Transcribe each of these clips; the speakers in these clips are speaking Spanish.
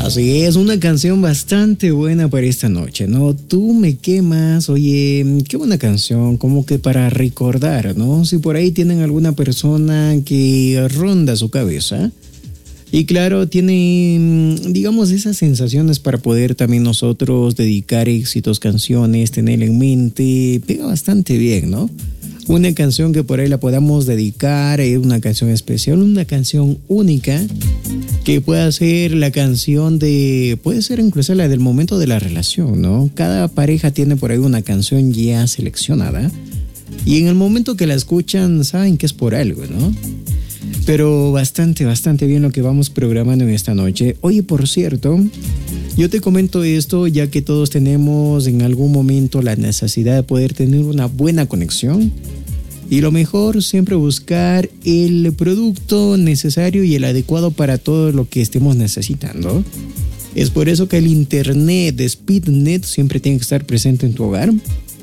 Así es, una canción bastante buena para esta noche, ¿no? Tú me quemas, oye, qué buena canción, como que para recordar, ¿no? Si por ahí tienen alguna persona que ronda su cabeza y claro, tiene, digamos, esas sensaciones para poder también nosotros dedicar éxitos, canciones, tener en mente, pega bastante bien, ¿no? Una canción que por ahí la podamos dedicar, una canción especial, una canción única, que pueda ser la canción puede ser incluso la del momento de la relación, ¿no? Cada pareja tiene por ahí una canción ya seleccionada y en el momento que la escuchan saben que es por algo, ¿no? Pero bastante bien lo que vamos programando en esta noche. Oye, por cierto, yo te comento esto ya que todos tenemos en algún momento la necesidad de poder tener una buena conexión. Y lo mejor, siempre buscar el producto necesario y el adecuado para todo lo que estemos necesitando. Es por eso que el internet de SpeedNet siempre tiene que estar presente en tu hogar.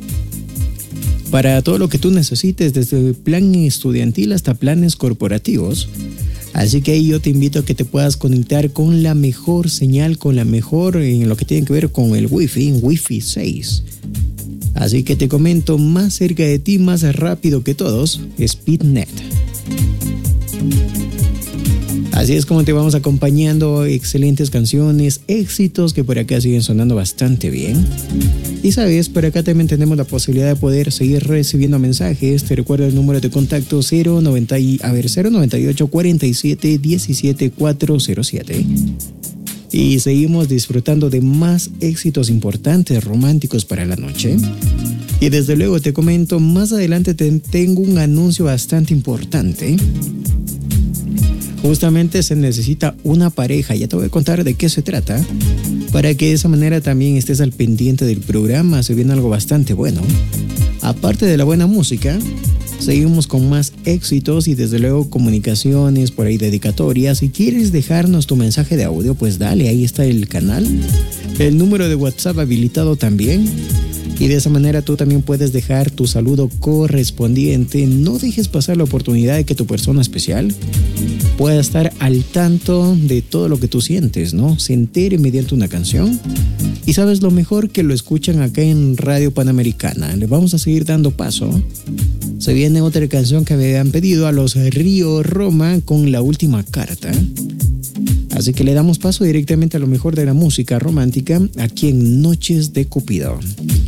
Para todo lo que tú necesites, desde plan estudiantil hasta planes corporativos. Así que ahí yo te invito a que te puedas conectar con la mejor señal, con la mejor en lo que tiene que ver con el Wi-Fi 6. Así que te comento, más cerca de ti, más rápido que todos, SpeedNet. Así es como te vamos acompañando, excelentes canciones, éxitos que por acá siguen sonando bastante bien. Y sabes, por acá también tenemos la posibilidad de poder seguir recibiendo mensajes. Te recuerdo el número de contacto 098 47 17 407. Y seguimos disfrutando de más éxitos importantes románticos para la noche. Y desde luego te comento, más adelante tengo un anuncio bastante importante. Justamente se necesita una pareja, ya te voy a contar de qué se trata, para que de esa manera también estés al pendiente del programa. Se viene algo bastante bueno. Aparte de la buena música, seguimos con más éxitos y desde luego comunicaciones, por ahí dedicatorias. Si quieres dejarnos tu mensaje de audio, pues dale, ahí está el canal. El número de WhatsApp habilitado también. Y de esa manera tú también puedes dejar tu saludo correspondiente. No dejes pasar la oportunidad de que tu persona especial pueda estar al tanto de todo lo que tú sientes, ¿no? Se entere mediante una canción. Y sabes lo mejor, que lo escuchan acá en Radio Panamericana. Le vamos a seguir dando paso. Se viene otra canción que me habían pedido, a los Río Roma con La Última Carta. Así que le damos paso directamente a lo mejor de la música romántica aquí en Noches de Cupido.